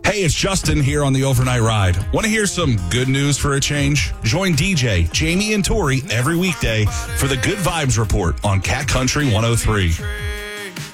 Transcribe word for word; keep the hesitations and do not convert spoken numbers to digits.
Hey, it's Justin here on the Overnight Ride. Want to hear some good news for a change? Join D J, Jamie, and Tori every weekday for the Good Vibes Report on Cat Country one oh three.